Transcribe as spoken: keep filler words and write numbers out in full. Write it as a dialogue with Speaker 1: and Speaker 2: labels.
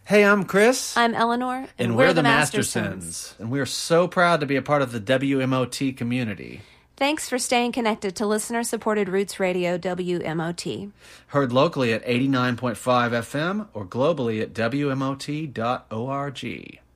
Speaker 1: Hey, I'm Chris.
Speaker 2: I'm Eleanor. And,
Speaker 1: and
Speaker 2: we're,
Speaker 1: we're,
Speaker 2: the,
Speaker 1: the
Speaker 2: Mastersons.
Speaker 1: Mastersons. And we're so proud to be a part of the W M O T community.
Speaker 2: Thanks for staying connected to listener-supported Roots Radio W M O T.
Speaker 1: Heard locally at eighty-nine point five F M or globally at W M O T dot org.